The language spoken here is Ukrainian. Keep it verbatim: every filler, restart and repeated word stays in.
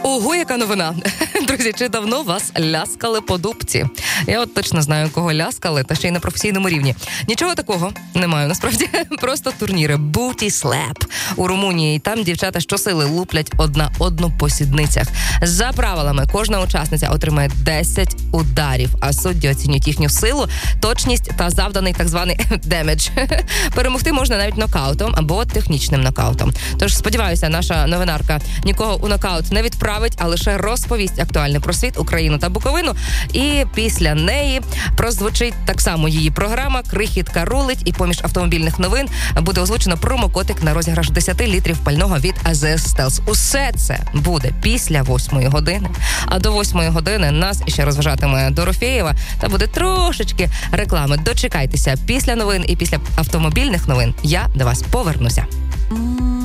Ого, яка новина. Друзі, чи давно вас ляскали по дупці? Я от точно знаю, кого ляскали, та ще й на професійному рівні. Нічого такого немає, насправді. Просто турніри Booty Slap у Румунії. Там дівчата щосили луплять одна одну по сідницях. За правилами, кожна учасниця отримає десять ударів, а судді оцінюють їхню силу, точність та завданий так званий демедж. Перемогти можна навіть нокаутом або технічним нокаутом. Тож, сподіваюся, наша новинарка нікого у нокаут не відправить, а лише розповість актуальний про світ, Україну та Буковину. І після неї прозвучить так само її програма «Крихітка рулить», і поміж автомобільних новин буде озвучено промокодик на розіграш десять літрів пального від ей зет ес Stealth. Усе це буде після восьмої години. А до восьмої години нас ще розважатиме Дорофєєва та буде трошечки реклами. Дочекайтеся, після новин і після автомобільних новин я до вас повернуся.